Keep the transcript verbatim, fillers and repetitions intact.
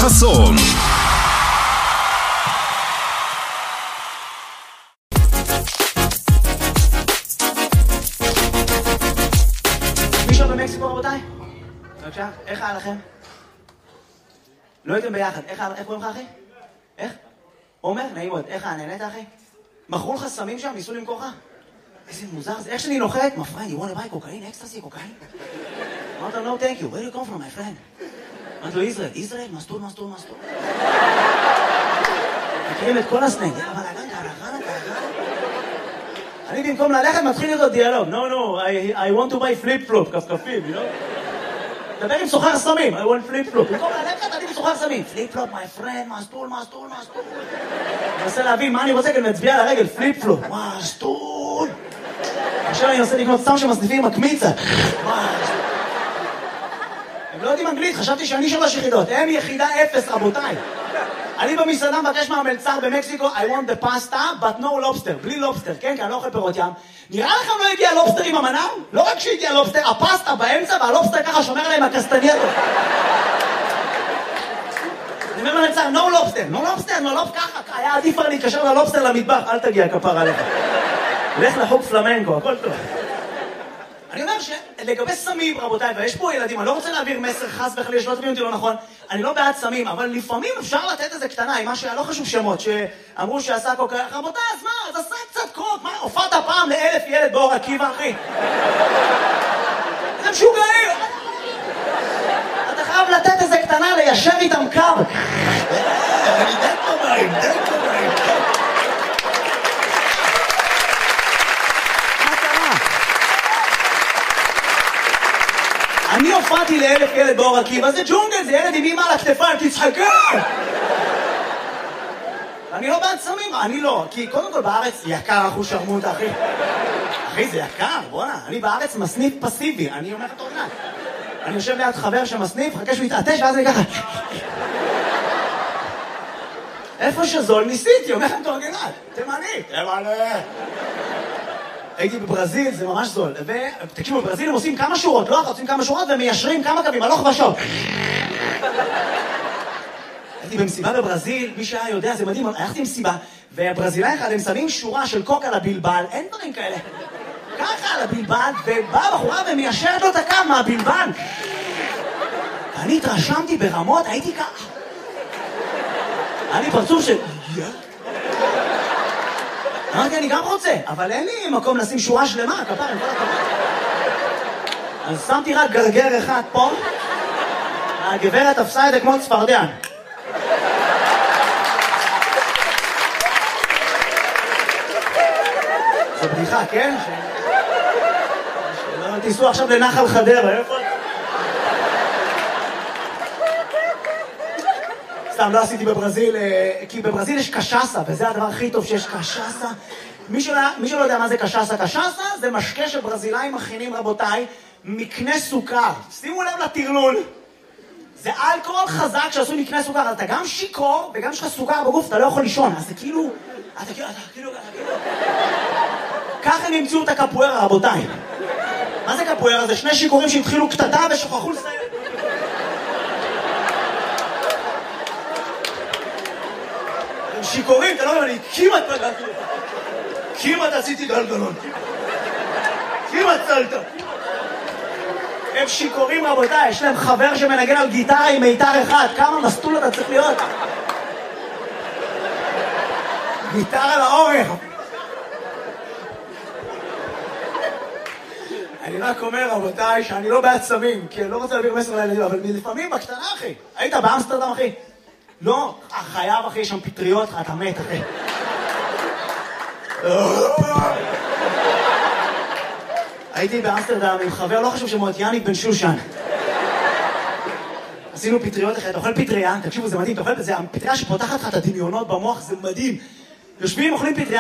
חסון. מישהו במקסיקו רבותיי? בבקשה, איך היה לכם? לא הייתם ביחד, איך קוראים לך אחי? איך? עומר? נעים מאוד, איך היה? נהנית אחי? מכרו לך סמים שם? ניסו למכור לך? איזה מוזר זה, איך שאני נוחת? My friend, you want to buy cocaine? אקסטסי, קוקאין? אמרת לו, no thank you, where do you come from my friend? אמרת לו, ישראל, ישראל, מסטול, מסטול, מסטול. מכירים את כל הסנג, אבל אגן, קרחנה, קרחנה. אני במקום ללכת מתחיל להיות דיאלוג, no, no, I, I want to buy flip-flop, כפכפים, you know? דבר עם סוחר סמים, I want flip-flop. במקום ללכת, אני בסוחר סמים. flip-flop, my friend, מסטול, מסטול, מסטול. אני מנסה להבין מה אני רוצה, כי אני מצביע על הרגל, flip-flop, מסטול. עכשיו אני מנסה לקנות סתם שמסניפים מקמיצה. הם לא יודעים אנגלית, חשבתי שאני שלוש יחידות. הם יחידה אפס, רבותיי. אני במסעדה מבקש מהמלצר במקסיקו, I want the pasta, but no lobster. בלי לובסטר, כן? כי אני לא אוכל פירות ים. נראה לכם לא הגיע לובסטר עם המנה? לא רק שהגיע לובסטר, הפסטה באמצע, והלובסטר ככה שומר עליהם הקסטנייטו. אני אומר למלצר, no lobster, no lobster, no lobster, ככה. היה עדיף כבר להתקשר ללובסטר למטבח, אל תגיע כפר עליך. לך לחוג פלמנקו, הכל טוב. אני אומר שלגבי סמים, רבותיי, ויש פה ילדים, אני לא רוצה להעביר מסר חס וחלילה, שלא תבינו אותי לא נכון, אני לא בעד סמים, אבל לפעמים אפשר לתת איזה קטנה, עם מה שלא חשוב שמות, שאמרו שעשה קוק, רבותיי, אז מה, אז עשה קצת קוק, מה, הופעת פעם לאלף ילד באור עקיבא, אחי? זה משוגעים! אתה חייב לתת איזה קטנה, ליישר איתם קו. אני די קומיים, די קומיים. אני הופעתי לאלף ילד באור עקיבא, זה ג'ונגל, זה ילד עם אמא על הכתפיים, תצחקה! אני לא בעד סמים, אני לא, כי קודם כל בארץ יקר אחוז שרמוט, אחי. אחי, זה יקר, בוא'נה, אני בארץ מסניף פסיבי, אני אומר לך תורנת. אני יושב ליד חבר שמסניף, חכה שהוא יתעטש, ואז אני ככה... איפה שזול ניסיתי, אומר לכם תורנת, תימני, תימני. הייתי בברזיל, זה ממש זול. ותקשיבו, בברזיל הם עושים כמה שורות, לא אחת, עושים כמה שורות ומיישרים כמה קווים, הלוך ושוב. הייתי במסיבה בברזיל, מי שהיה יודע, זה מדהים, הלכתי במסיבה, והברזילאי אחד, הם שמים שורה של קוק על הבלבל, אין דברים כאלה. ככה על הבלבל, ובאה בחורה ומיישרת לו את הקו מהבלבל. אני התרשמתי ברמות, הייתי ככה. היה לי פרצוף של... אמרתי, אני גם רוצה, אבל אין לי מקום לשים שורה שלמה, כפר, עם כל הכבוד. אז שמתי רק גרגר אחד פה, הגברת תפסה את זה כמו צפרדע. זו בדיחה, כן? שלא תיסעו עכשיו לנחל חדרה, איפה? סתם, לא עשיתי בברזיל, כי בברזיל יש קשאסה, וזה הדבר הכי טוב שיש קשאסה. מי שלא, מי שלא יודע מה זה קשאסה, קשאסה זה משקה שברזילאים מכינים, רבותיי, מקנה סוכר. שימו לב לטרלול. זה אלכוהול חזק שעשו מקנה סוכר, אז אתה גם שיקור, וגם יש לך סוכר בגוף, אתה לא יכול לישון. אז זה כאילו, אתה כאילו, אתה כאילו, אתה כאילו... ככה הם ימצאו את הקפוארה, רבותיי. מה זה קפוארה? זה שני שיקורים שהתחילו קטטה ושוכחו לסיים. שיקורים, אתה לא יודע, אני כמעט פגעתי לך. כמעט עשיתי גלגלון. כמעט צלת. הם שיקורים, רבותיי, יש להם חבר שמנגן על גיטרה עם מיתר אחד. כמה מסטול אתה צריך להיות? גיטרה לאורך. אני רק אומר, רבותיי, שאני לא בעד סמים, כי אני לא רוצה להעביר מסר לילדים, אבל לפעמים בקטנה, אחי. היית באמסטרדם, אחי? לא, חייב אחי, יש שם פטריות, אתה מת אחי. הייתי באמסטרדם עם חבר, לא חשוב שמות, יניק בן שושן. עשינו פטריות אחרי, אתה אוכל פטריה, תקשיבו, זה מדהים, אתה אוכל, זה הפטריה שפותחת לך את הדמיונות במוח, זה מדהים. יושבים, אוכלים פטריה,